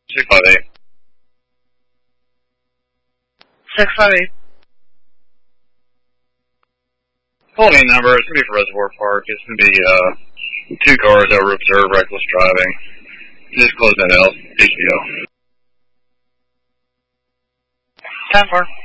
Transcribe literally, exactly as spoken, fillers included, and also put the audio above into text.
six five eight. six five eight. Call me number. It's going to be for Reservoir Park. It's going to be uh, two cars that were observed reckless driving. Just close that out. H B O. ten four.